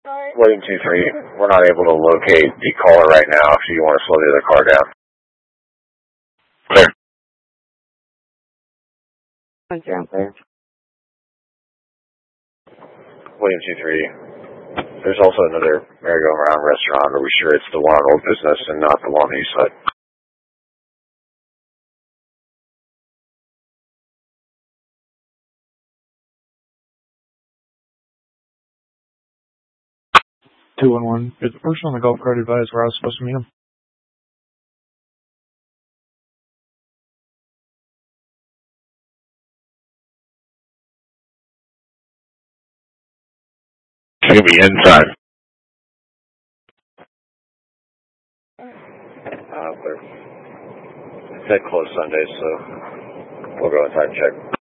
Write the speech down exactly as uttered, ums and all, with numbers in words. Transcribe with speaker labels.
Speaker 1: William two three, we're not able to locate the caller right now if you want to slow the other car down. Clear.
Speaker 2: Clear.
Speaker 1: William two three, there's also another merry-go-round restaurant. Are we sure it's the one on Old Business and not the one on the east side?
Speaker 3: two one one. Is the person on the golf cart advised where I was supposed to meet him?
Speaker 1: It's going to be inside. Uh, clear. It's at close Sunday, so we'll go inside and check.